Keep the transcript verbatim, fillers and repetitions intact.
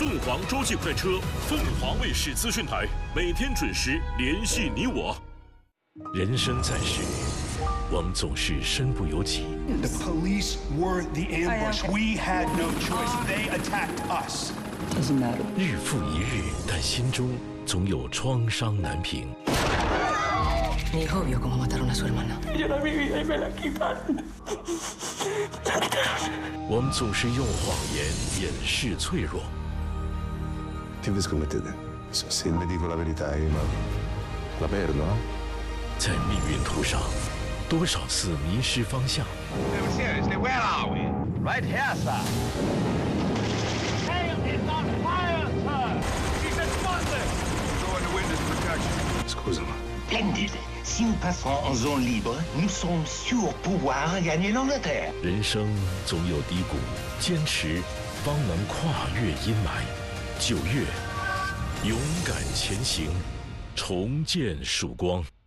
凤凰洲际快车，凤凰卫视资讯台，每天准时联系你我。人生在世，我们总是身不由己。 The police were the ambush. We had no choice. They attacked us. Doesn't matter. 日复一日，但心中总有创伤难平。 Mi hijo vio cómo mataron a su hermana. Yo la viví y me la quitaron. 我们总是用谎言掩饰脆弱。 Che vi scommettete? Se ne dico la verità, ma la perdo, eh? 在命运途上，多少次迷失方向。 No, seriously, where are we? Right here, sir. Hail is on fire, sir. She's explosive. Go into witness protection. Scusami. Splendide. Si nous passons en zone libre, nous sommes sûrs pouvoir gagner l'Angleterre. 人生总有低谷，坚持方能跨越阴霾。九月，勇敢前行，重见曙光。